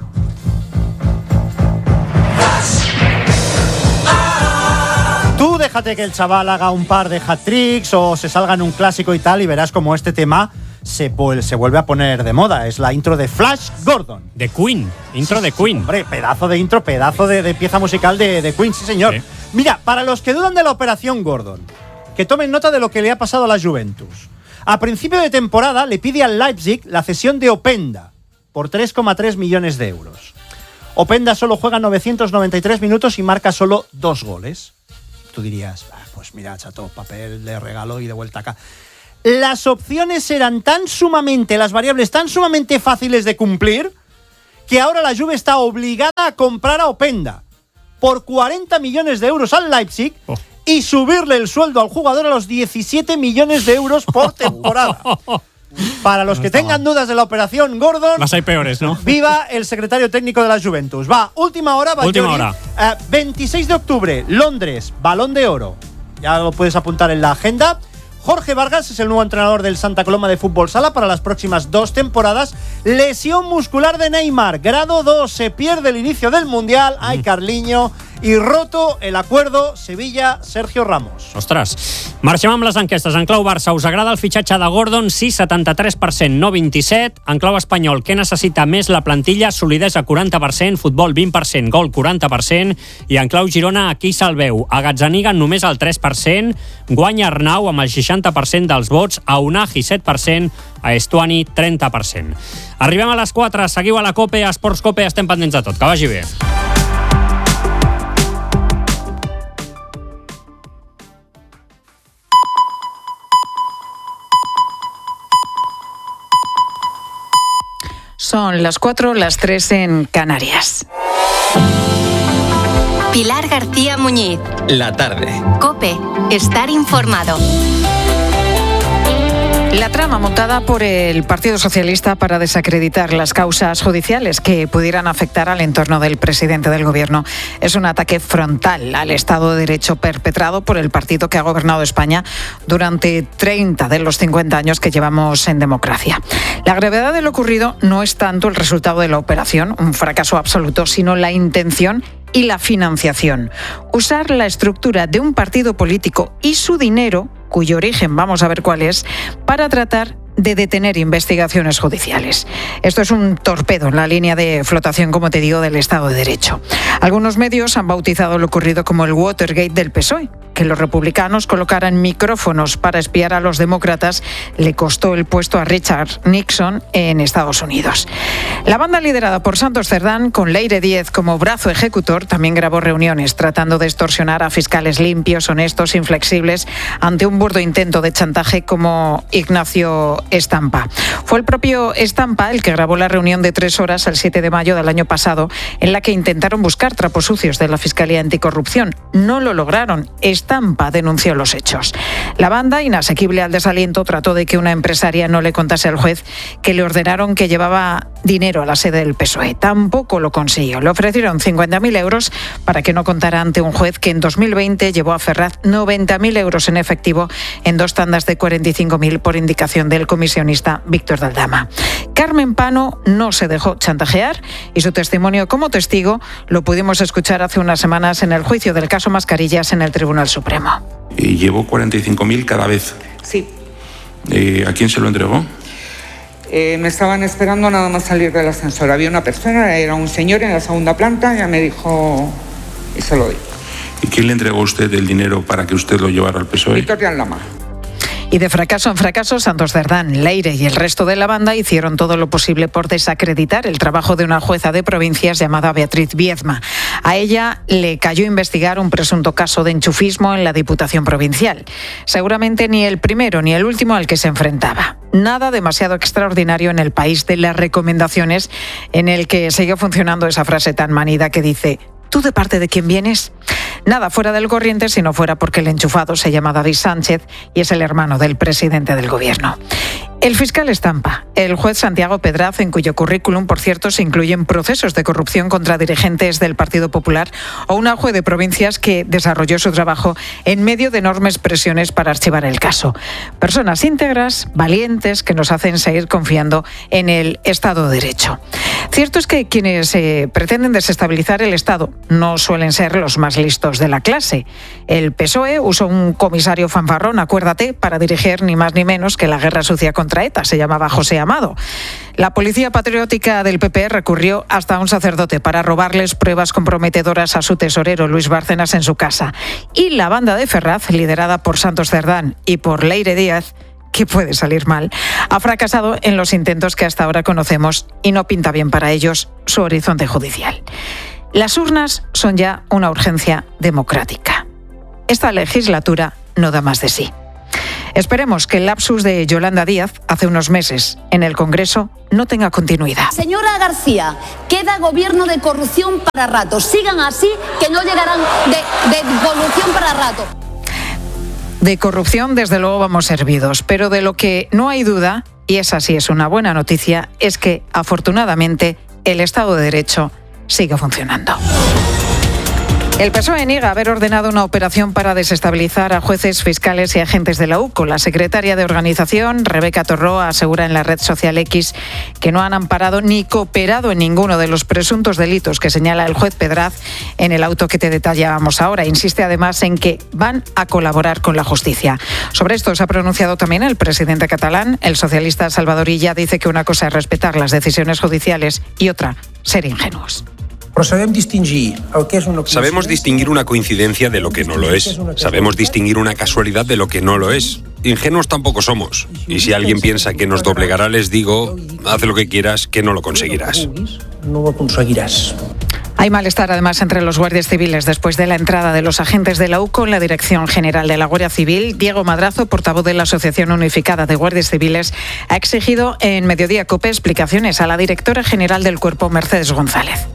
Tú déjate que el chaval haga un par de hat-tricks o se salga en un clásico y tal, y verás como este tema se, se vuelve a poner de moda. Es la intro de Flash Gordon. De Queen, intro sí, de sí, Queen. Hombre, pedazo de intro, pedazo de, de pieza musical de, de Queen, sí señor. Sí. Mira, para los que dudan de la operación Gordon, que tomen nota de lo que le ha pasado a la Juventus. A principio de temporada le pide al Leipzig la cesión de Openda por tres coma tres millones de euros. Openda solo juega novecientos noventa y tres minutos y marca solo dos goles. Tú dirías, ah, pues mira, chato, papel de regalo y de vuelta acá. Las opciones eran tan sumamente, las variables tan sumamente fáciles de cumplir, que ahora la Juve está obligada a comprar a Openda por cuarenta millones de euros al Leipzig oh. y subirle el sueldo al jugador a los diecisiete millones de euros por temporada. Para los que tengan dudas de la operación Gordon, las hay peores, ¿no? Viva el secretario técnico de la Juventus. Va, última hora, Batllori. Última hora. Eh, veintiséis de octubre, Londres, Balón de Oro. Ya lo puedes apuntar en la agenda. Jorge Vargas es el nuevo entrenador del Santa Coloma de Fútbol Sala para las próximas dos temporadas. Lesión muscular de Neymar, grado dos, se pierde el inicio del Mundial. Ay, mm. Carliño. I roto el acuerdo Sevilla-Sergio Ramos. Ostres, marxem amb les enquestes. En clau Barça, us agrada el fitxatge de Gordon? Sí, setanta-tres per cent, no vint-i-set. En clau espanyol, què necessita més la plantilla? Solidesa, quaranta per cent, futbol, vint per cent, gol, quaranta per cent. I en clau Girona, aquí se'l veu. A Gazzaniga, només el tres per cent. Guanya Arnau amb el seixanta per cent dels vots. A Unagi, set per cent. A Estuani, trenta per cent. Arribem a les quatre. Seguiu a la COPE, a Esports COPE. Estem pendents de tot. Que vagi bé. Son las cuatro, las tres en Canarias. Pilar García Muñiz. La tarde. COPE. Estar informado. La trama montada por el Partido Socialista para desacreditar las causas judiciales que pudieran afectar al entorno del presidente del Gobierno es un ataque frontal al Estado de Derecho perpetrado por el partido que ha gobernado España durante treinta de los cincuenta años que llevamos en democracia. La gravedad de lo ocurrido no es tanto el resultado de la operación, un fracaso absoluto, sino la intención y la financiación. Usar la estructura de un partido político y su dinero, cuyo origen vamos a ver cuál es, para tratar de detener investigaciones judiciales. Esto es un torpedo en la línea de flotación, como te digo, del Estado de Derecho. Algunos medios han bautizado lo ocurrido como el Watergate del P S O E. Que los republicanos colocaran micrófonos para espiar a los demócratas le costó el puesto a Richard Nixon en Estados Unidos. La banda liderada por Santos Cerdán, con Leire Díez como brazo ejecutor, también grabó reuniones tratando de extorsionar a fiscales limpios, honestos, inflexibles, ante un burdo intento de chantaje como Ignacio Estampa. Fue el propio Estampa el que grabó la reunión de tres horas el siete de mayo del año pasado, en la que intentaron buscar trapos sucios de la Fiscalía Anticorrupción. No lo lograron. Estampa denunció los hechos. La banda, inasequible al desaliento, trató de que una empresaria no le contase al juez que le ordenaron que llevaba dinero a la sede del P S O E. Tampoco lo consiguió. Le ofrecieron cincuenta mil euros para que no contara ante un juez que en dos mil veinte llevó a Ferraz noventa mil euros en efectivo en dos tandas de cuarenta y cinco mil por indicación del comisionista Víctor Daldama. Carmen Pano no se dejó chantajear y su testimonio como testigo lo pudimos escuchar hace unas semanas en el juicio del caso Mascarillas en el Tribunal Supremo. Y llevó cuarenta y cinco mil cada vez. Sí. Eh, ¿A quién se lo entregó? Eh, me estaban esperando nada más salir del ascensor. Había una persona, era un señor en la segunda planta, ya me dijo y se lo di. ¿Y quién le entregó a usted el dinero para que usted lo llevara al P S O E? Víctor Daldama. Y de fracaso en fracaso, Santos Cerdán, Leire y el resto de la banda hicieron todo lo posible por desacreditar el trabajo de una jueza de provincias llamada Beatriz Viezma. A ella le cayó investigar un presunto caso de enchufismo en la Diputación Provincial. Seguramente ni el primero ni el último al que se enfrentaba. Nada demasiado extraordinario en el país de las recomendaciones, en el que sigue funcionando esa frase tan manida que dice: ¿tú de parte de quién vienes? Nada fuera del corriente si no fuera porque el enchufado se llama David Sánchez y es el hermano del presidente del Gobierno. El fiscal Estampa, el juez Santiago Pedraz, en cuyo currículum, por cierto, se incluyen procesos de corrupción contra dirigentes del Partido Popular, o una juez de provincias que desarrolló su trabajo en medio de enormes presiones para archivar el caso. Personas íntegras, valientes, que nos hacen seguir confiando en el Estado de Derecho. Cierto es que quienes eh, pretenden desestabilizar el Estado no suelen ser los más listos de la clase. El P S O E usó un comisario fanfarrón, acuérdate, para dirigir ni más ni menos que la guerra sucia contra ETA, se llamaba José Amado. La policía patriótica del P P recurrió hasta a un sacerdote para robarles pruebas comprometedoras a su tesorero Luis Bárcenas en su casa. Y la banda de Ferraz, liderada por Santos Cerdán y por Leire Díez, que puede salir mal, ha fracasado en los intentos que hasta ahora conocemos y no pinta bien para ellos su horizonte judicial. Las urnas son ya una urgencia democrática. Esta legislatura no da más de sí. Esperemos que el lapsus de Yolanda Díaz hace unos meses en el Congreso no tenga continuidad. Señora García, queda gobierno de corrupción para rato. Sigan así, que no llegarán de, de corrupción para rato. De corrupción, desde luego, vamos servidos, pero de lo que no hay duda, y esa sí es una buena noticia, es que, afortunadamente, el Estado de Derecho sigue funcionando. El P S O E niega haber ordenado una operación para desestabilizar a jueces, fiscales y agentes de la U C O. La secretaria de Organización, Rebeca Torroa, asegura en la red social X que no han amparado ni cooperado en ninguno de los presuntos delitos que señala el juez Pedraz en el auto que te detallábamos ahora. Insiste además en que van a colaborar con la justicia. Sobre esto se ha pronunciado también el presidente catalán. El socialista Salvador Illa dice que una cosa es respetar las decisiones judiciales y otra, ser ingenuos. Sabemos distinguir una coincidencia de lo que no lo es. Sabemos distinguir una casualidad de lo que no lo es. Ingenuos tampoco somos. Y si alguien piensa que nos doblegará, les digo, haz lo que quieras, que no lo conseguirás. No lo conseguirás. Hay malestar además entre los guardias civiles después de la entrada de los agentes de la U C O en la Dirección General de la Guardia Civil. Diego Madrazo, portavoz de la Asociación Unificada de Guardias Civiles, ha exigido en Mediodía COPE explicaciones a la directora general del Cuerpo, Mercedes González.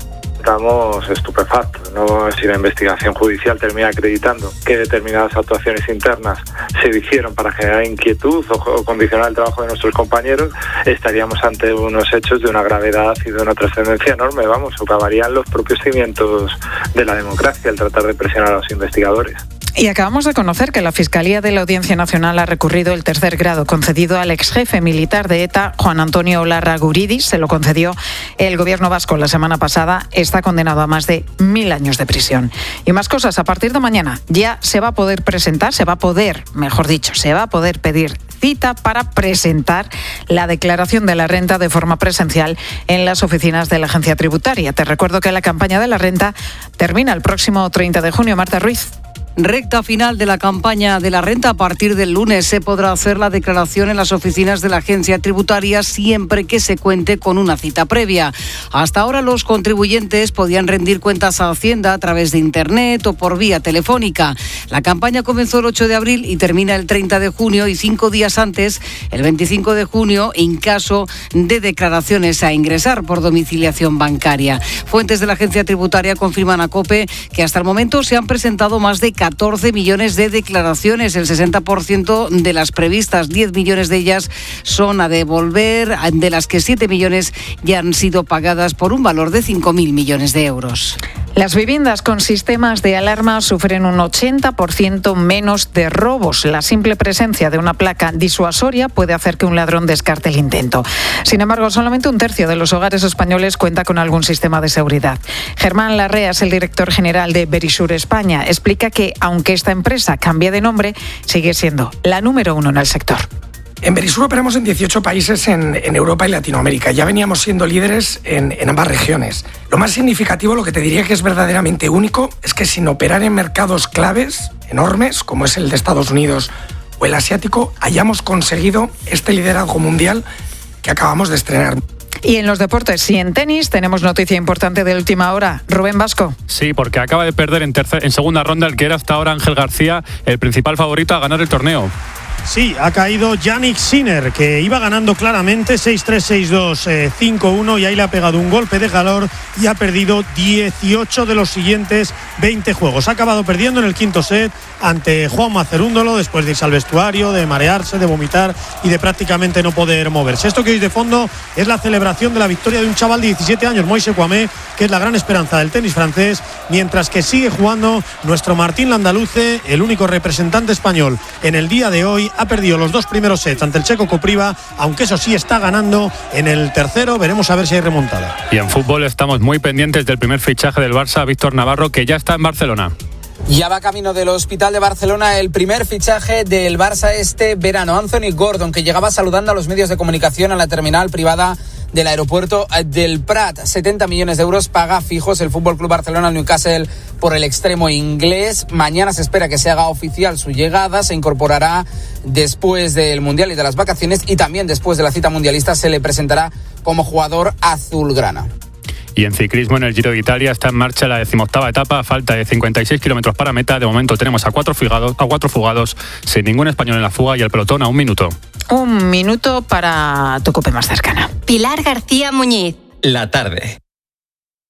estamos estupefactos, ¿no? Si la investigación judicial termina acreditando que determinadas actuaciones internas se hicieron para generar inquietud o, o condicionar el trabajo de nuestros compañeros, estaríamos ante unos hechos de una gravedad y de una trascendencia enorme, vamos, socavarían los propios cimientos de la democracia el tratar de presionar a los investigadores. Y acabamos de conocer que la Fiscalía de la Audiencia Nacional ha recurrido el tercer grado concedido al exjefe militar de ETA, Juan Antonio Larraguridis. Se lo concedió el gobierno vasco la semana pasada. Está condenado a más de mil años de prisión. Y más cosas, a partir de mañana ya se va a poder presentar, se va a poder, mejor dicho, se va a poder pedir cita para presentar la declaración de la renta de forma presencial en las oficinas de la Agencia Tributaria. Te recuerdo que la campaña de la renta termina el próximo treinta de junio. Marta Ruiz. Recta final de la campaña de la renta. A partir del lunes se podrá hacer la declaración en las oficinas de la agencia tributaria siempre que se cuente con una cita previa. Hasta ahora los contribuyentes podían rendir cuentas a Hacienda a través de Internet o por vía telefónica. La campaña comenzó el ocho de abril y termina el treinta de junio y cinco días antes, el veinticinco de junio, en caso de declaraciones a ingresar por domiciliación bancaria. Fuentes de la agencia tributaria confirman a COPE que hasta el momento se han presentado más de catorce millones de declaraciones, el sesenta por ciento de las previstas, diez millones de ellas son a devolver, de las que siete millones ya han sido pagadas por un valor de cinco mil millones de euros. Las viviendas con sistemas de alarma sufren un ochenta por ciento menos de robos. La simple presencia de una placa disuasoria puede hacer que un ladrón descarte el intento. Sin embargo, solamente un tercio de los hogares españoles cuenta con algún sistema de seguridad. Germán Larrea es el director general de Verisure España. Explica que, aunque esta empresa cambie de nombre, sigue siendo la número uno en el sector. En Verisure operamos en dieciocho países en, en Europa y Latinoamérica. Ya veníamos siendo líderes en, en ambas regiones. Lo más significativo, lo que te diría que es verdaderamente único, es que sin operar en mercados claves, enormes, como es el de Estados Unidos o el asiático, hayamos conseguido este liderazgo mundial que acabamos de estrenar. Y en los deportes y en tenis tenemos noticia importante de última hora. Rubén Vasco. Sí, porque acaba de perder en, tercer, en segunda ronda el que era hasta ahora Ángel García, el principal favorito a ganar el torneo. Sí, ha caído Yannick Sinner, que iba ganando claramente seis tres, seis dos, cinco uno, y ahí le ha pegado un golpe de calor y ha perdido dieciocho de los siguientes veinte juegos. Ha acabado perdiendo en el quinto set ante Juan Macerúndolo después de irse al vestuario, de marearse, de vomitar y de prácticamente no poder moverse. Esto que oís de fondo es la celebración de la victoria de un chaval de diecisiete años, Moise Kouamé, que es la gran esperanza del tenis francés, mientras que sigue jugando nuestro Martín Landaluce, el único representante español en el día de hoy. Ha perdido los dos primeros sets ante el checo Kopriva, aunque eso sí está ganando en el tercero. Veremos a ver si hay remontada. Y en fútbol estamos muy pendientes del primer fichaje del Barça, Víctor Navarro, que ya está en Barcelona. Ya va camino del Hospital de Barcelona el primer fichaje del Barça este verano, Anthony Gordon, que llegaba saludando a los medios de comunicación a la terminal privada del aeropuerto del Prat. setenta millones de euros paga fijos el F C Barcelona al Newcastle por el extremo inglés. Mañana se espera que se haga oficial su llegada. Se incorporará después del Mundial y de las vacaciones, y también después de la cita mundialista se le presentará como jugador azulgrana. Y en ciclismo, en el Giro de Italia, está en marcha la decimoctava etapa, a falta de cincuenta y seis kilómetros para meta. De momento tenemos a cuatro fugados, a cuatro fugados, sin ningún español en la fuga, y el pelotón a un minuto. Un minuto para tu COPE más cercana. Pilar García Muñiz. La tarde.